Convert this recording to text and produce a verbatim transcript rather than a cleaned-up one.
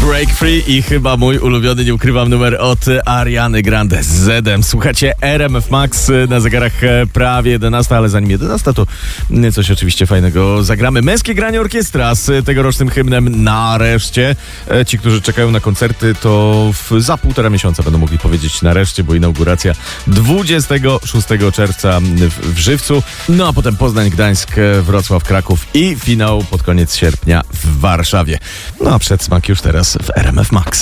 Break Free i chyba mój ulubiony, nie ukrywam, numer od Ariany Grande z Zedem. Słuchacie R M F Max na zegarach prawie jedenasta, ale zanim jedenasta to coś oczywiście fajnego zagramy. Męskie granie orkiestra z tegorocznym hymnem Nareszcie. Ci, którzy czekają na koncerty, to w, za półtora miesiąca będą mogli powiedzieć nareszcie, bo inauguracja dwudziestego szóstego czerwca w, w Żywcu. No a potem Poznań, Gdańsk, Wrocław, Kraków i finał pod koniec sierpnia w Warszawie. No a przedsmak już teraz w R M F Max.